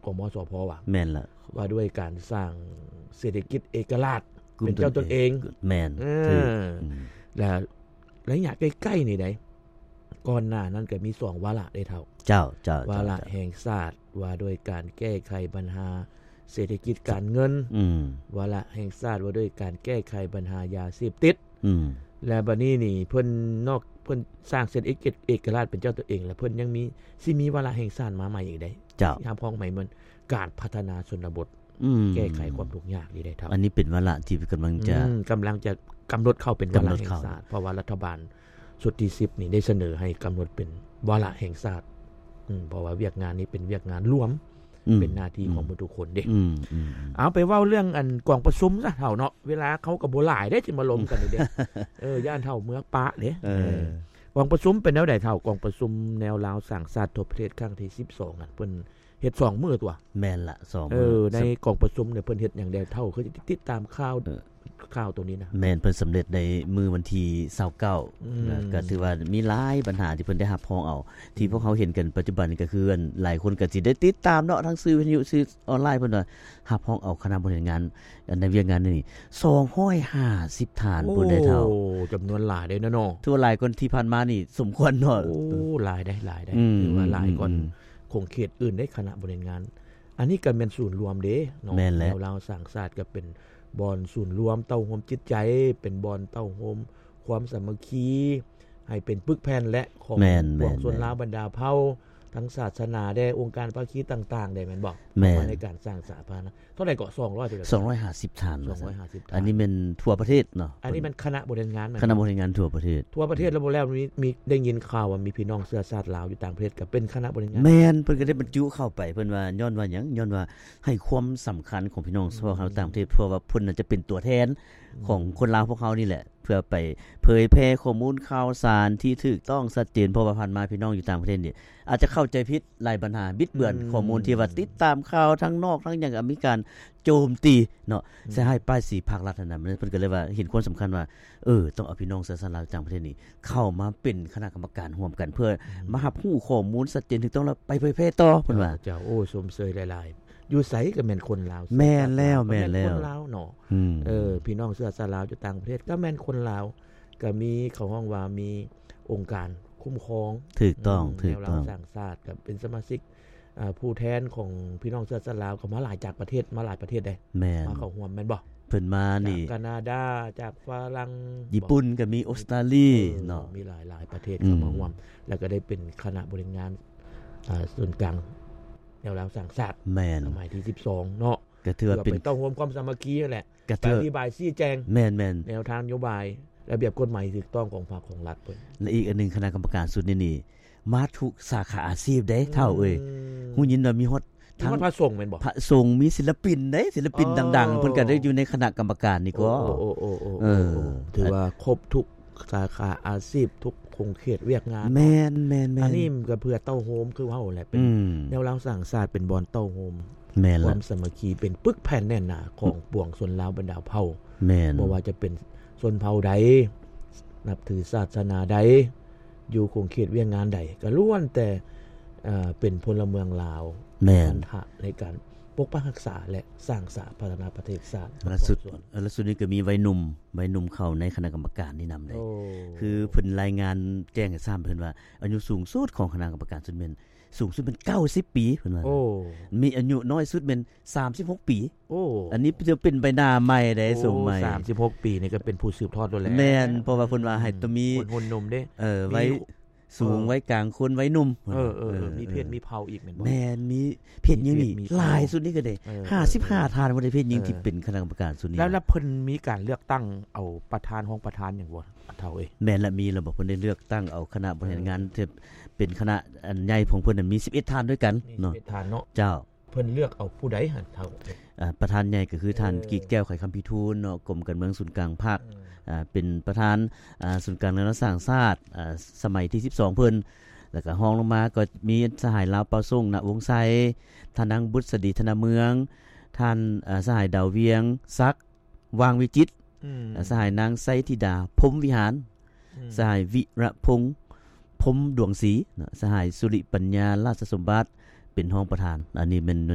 กมสพว่าแม่นล่ะว่าด้วยการสร้างเศรษฐกิจเอกราชเป็นเจ้าตนเองแม่นถูกแล้วระยะใกล้ๆนี่ได้ก่อนหน้านั้นก็มี2วาระได้เท่าเจ้าวาระแห่งชาติว่าด้วยการแก้ไขปัญหาเศรษฐกิจการเงินวาระแห่งชาติว่าด้วยการแก้ไขปัญหายาเสพติดและบัดนี้นี่เพิ่นสร้างเศรษฐกิจเอกราชเป็นเจ้าตัวเองแล้วเพิ่นยังมีวาระแห่งชาติมาใหม่อีกได้เจ้ายามพ้องใหม่มันการพัฒนาชนบทแก้ไขความทุกข์ยากนี่ได้เท่าอันนี้เป็นวาระที่กำลังจะกำหนดเข้าเป็นวาระแห่งชาติเพราะว่ารัฐบาลชุดที่10นี่ได้เสนอให้กำหนดเป็นวาระแห่งชาติเพราะว่าเวียกงานนี้เป็นเวียกงานรวมเป็นหน้าที่ของทุกคนเด้เอาไปเว้าเรื่องอันกองประชุมซะเฒ่าเนาะเวลาเขาก็บ่หลายได้สิมาลมกันนี่เด้ย่านเฒ่าเมืองปะเด้กองประชุมเป็นแนวใดเฒ่ากองประชุมแนวลาวสร้างชาติทั่วประเทศครั้งที่12นั่นเพิ่นเฮ็ด2มื้อตัวแม่นละ2มื้อในกองประชุมเนี่ยเพิ่นเฮ็ดหยังได้เฒ่าคือติดตามข่าวตรงนี้นะแม่นเพิ่นสำเร็จในมื้อวันที่29ก็ถือว่ามีหลายปัญหาที่เพิ่นได้รับพ้องเอาที่พวกเขาเห็นกันปัจจุบันก็คือหลายคนก็สิได้ติดตามเนาะทั้งสื่อวิทยุสื่อออนไลน์เพิ่นว่ารับพ้องเอาคณะบริหารงานในเวียกงานนี่250ฐานพุ่นได้เท่าโอ้จำนวนหลายได้เนาะทั่วหลายคนที่ผ่านมานี่สมควรเนาะโอ้หลายได้ถือว่าหลายก่อนคงเขตอื่นได้คณะบริหารงานอันนี้ก็แม่นศูนย์รวมเด้เนาะแล้วเราสร้างชาติก็เป็นบอนศูนย์รวมเต้าโฮมจิตใจเป็นบอนเต้าโฮมความสามัคคีให้เป็นปึกแผ่นและของพวกส่วนลาวบรรดาเผ่าทั้งศาสนาได้องค์การภาคีต่างๆได้แม่นบ่ในการสร้างสาธารณะเท่าใดก็ 250ฐานอันนี้เป็นทั่วประเทศเนาะอันนี้มันคณะบริหารงานคณะบริหารงานทั่วประเทศแล้วบ่แล้วมีได้ยินข่าวว่ามีพี่น้องเชื้อชาติลาวอยู่ต่างประเทศก็เป็นคณะบริหารงานแม่นเพิ่นก็ได้บรรจุเข้าไปเพิ่นว่าย้อนว่าหยังย้อนว่าให้ความสำคัญของพี่น้องชาวลาวต่างประเทศเพราะว่าเพิ่นน่ะจะเป็นตัวแทนของคนลาวพวกเขานี่แหละเพื่อไปเผยแพร่ข้อมูลข่าวสารที่ถูกต้องชัดเจนเพราะว่าผ่านมาพี่น้องอยู่ต่างประเทศนี่อาจจะเข้าใจผิดหลายปัญหาบิดเบือนข้อมูลที่ว่าติดตามข่าวทั้งนอกทั้งอย่างมีการโจมตีเนาะใส่ให้ป้ายสีภาครัฐนั่นเพิ่นก็เลยว่าเห็นความสำคัญว่าต้องเอาพี่น้องชาวลาวต่างประเทศนี่เข้ามาเป็นคณะกรรมการร่วมกันเพื่อมารับรู้ข้อมูลชัดเจนถูกต้องแล้วไปเผยแพร่ต่อเพิ่นว่าเจ้าโอ้สมเสยหลายๆอยู่ไสก็แม่นคนลาวแม่นแล้วคนลาวเนาะพี่น้องเชื้อชาติลาวอยู่ต่างประเทศก็แม่นคนลาวก็มีเขาห้องว่ามีองค์การคุ้มครองถูกต้องเราสร้างชาติกับเป็นสมาชิกผู้แทนของพี่น้องเชื้อชาติลาวก็มาหลายจากประเทศมาหลายประเทศได้มาเข้าร่วมแม่นบ่เพิ่นมานี่แคนาดาจากฝรั่งญี่ปุ่นก็มีออสเตรเลียเนาะมีหลายประเทศเข้ามาร่วมแล้วก็ได้เป็นคณะบริหารงานส่วนกลางแนวลาวสร้างชาติสมัยที่12เนาะก็ถือว่าเป็นเต้าโฮมความสามัคคีนั่นแหละอธิบายชี้แจงแม่นแนวทางนโยบายระเบียบกฎหมายถูกต้องของภาคของรัฐเพิ่นและอีกอันนึงคณะกรรมการสุดนี่มาทุกสาขาอาชีพได้เท่าฮู้ยินว่ามีฮอดทั้งพระสงฆ์แม่นบ่พระสงฆ์มีศิลปินได้ศิลปินดังๆเพิ่นก็ได้อยู่ในคณะกรรมการนี่ก็ถือว่าครบทุกสาขาอาชีพทุกคงเขตเวียกงานแม่นอันนี้ก็เพื่อเต้าโฮมคือเว้าแหละเป็นแนวลาวสร้างชาติเป็นบอนเต้าโฮมความสามัคคีเป็นปึกแผ่นแน่นหนาของปวงชนลาวบรรดาเผ่าบ่ว่าจะเป็นชนเผ่าใดนับถือศาสนาใดอยู่คงเขตเวียกงานใดก็ล้วนแต่เป็นพลเมืองลาวพันธะในการปกป้องรักษาและสร้างสาธารณประเทศชาติล่าสุดนี้ก็มีวัยหนุ่มเข้าในคณะกรรมการนี่นำได้คือเพิ่นรายงานแจ้งให้ทราบเพิ่นว่าอายุสูงสุดของคณะกรรมการสุดแม่นสูงสุดเป็น90ปีเพิ่นว่ามีอายุน้อยสุดเป็น36ปีอันนี้จะเป็นใบหน้าใหม่ได้สูงใหม่ 36ปีนี่ก็เป็นผู้สืบทอดด้วยแหละแม่นเพราะว่าเพิ่นว่าให้ต้องมีคนหนุ่มเด้ไว้สูงไว้กลางคนไว้หนุ่มมีเพศมีเผ่าอีกแม่นบ่แม่นมีเพศหญิงนี่หลายสุดนี่ก็ได้55ท่านบ่ได้เพศหญิงที่เป็นคณะกรรมการสุดนี้แล้วเพิ่นมีการเลือกตั้งเอาประธานของประธานหยังบ่เท่าแม่นละมีระบบเพิ่นได้เลือกตั้งเอาคณะบริหารงานที่เป็นคณะอันใหญ่ของเพิ่นน่ะมี11ท่านด้วยกันเนาะ 11ท่านเนาะเจ้าเพิ่นเลือกเอาผู้ใดหั่นเท่าประธานใหญ่ก็คือท่านกิกแก้วไขคำพิทูลเนาะกรมการเมืองศูนย์กลางภาคเป็นประธานศูนย์กลางการสร้างชาติสมัยที่12เพิ่นแล้วก็ห้องลงมาก็มีสหายลาวเปาส่งณวงไซท่านนางบุษดีธนเมืองท่านสหายดาวเวียงซักวางวิจิตรสหายนางไซธิดาพรหมวิหารสหายวิระพงษ์พรหมดวงศรีสหายสุริปัญญาราชสมบัติเป็นห้องประธานอันนี้เป็น